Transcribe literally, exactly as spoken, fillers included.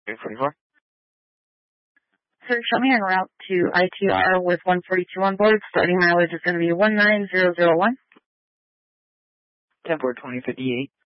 eight forty-four. Sir, show me en route to I T R with one forty-two on board. Starting mileage is going to be one nine zero zero one. ten four twenty fifty-eight.